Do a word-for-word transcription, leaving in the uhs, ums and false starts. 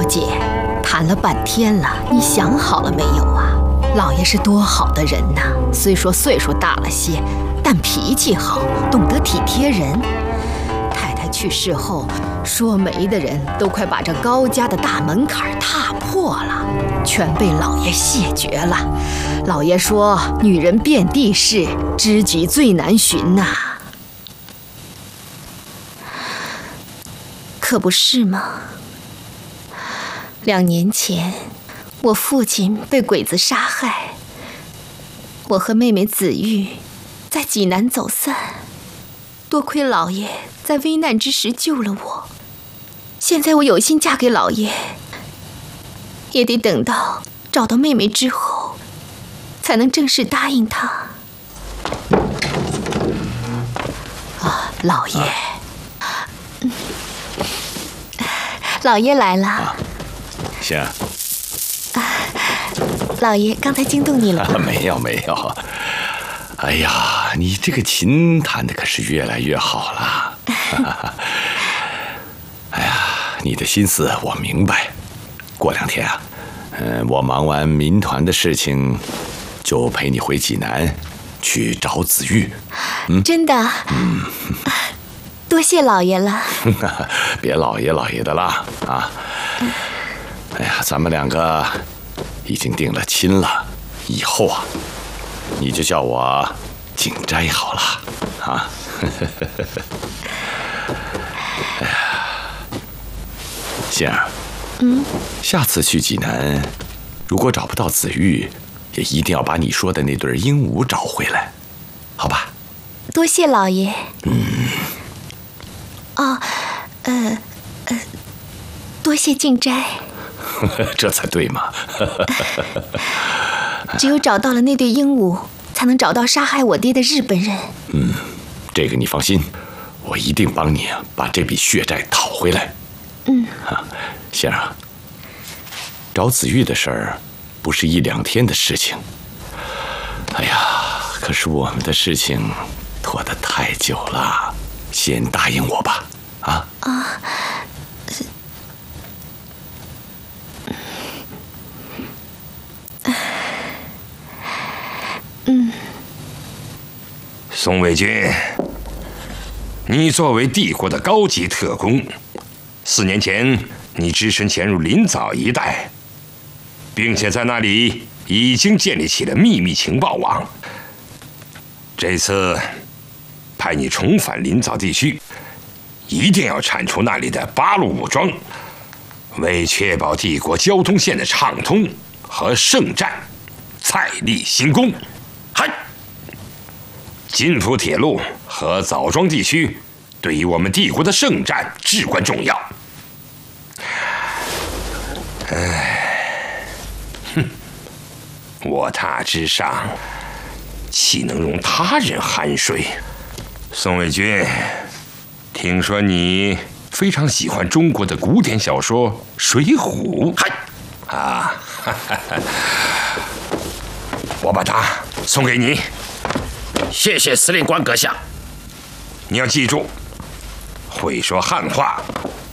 姐，谈了半天了，你想好了没有啊？老爷是多好的人呐，虽说岁数大了些，但脾气好，懂得体贴人。太太去世后，说媒的人都快把这高家的大门槛踏破了，全被老爷谢绝了。老爷说，女人遍地是，知己最难寻呐、啊。可不是吗？两年前，我父亲被鬼子杀害，我和妹妹子玉在济南走散，多亏老爷在危难之时救了我。现在我有心嫁给老爷，也得等到找到妹妹之后，才能正式答应他。啊，老爷，嗯，老爷来了。啊， 行。 啊，老爷，刚才惊动你了吗？ 啊，没有没有。哎呀，你这个琴弹的可是越来越好了。哎呀，你的心思我明白。过两天啊，嗯，我忙完民团的事情，就陪你回济南去找子玉。 嗯，真的？嗯，多谢老爷了。 别老爷老爷的啦啊！哎呀，咱们两个已经定了亲了，以后啊，你就叫我景斋好了啊！哎呀，杏儿， 嗯， 下次去济南，如果找不到子玉，也一定要把你说的那对鹦鹉找回来，好吧？ 多谢老爷。 嗯。 哦，呃，呃，多谢静斋。 这才对嘛。 只有找到了那对鹦鹉，才能找到杀害我爹的日本人。 嗯，这个你放心，我一定帮你把这笔血债讨回来。 嗯， 啊，杏儿啊，找子玉的事儿不是一两天的事情。哎呀，可是我们的事情拖得太久了，先答应我吧。啊啊。嗯， 宋卫军，你作为帝国的高级特工，四年前你只身潜入临枣一带，并且在那里已经建立起了秘密情报网。这次派你重返临枣地区，一定要铲除那里的八路武装，为确保帝国交通线的畅通和圣战再立新功。嗨，津浦铁路和枣庄地区对于我们帝国的圣战至关重要。唉，哼，我榻之上，岂能容他人酣睡？宋卫军，听说你非常喜欢中国的古典小说《水浒》。嗨，啊，哈哈哈，我把它送给你。 谢谢司令官阁下。 你要记住，会说汉话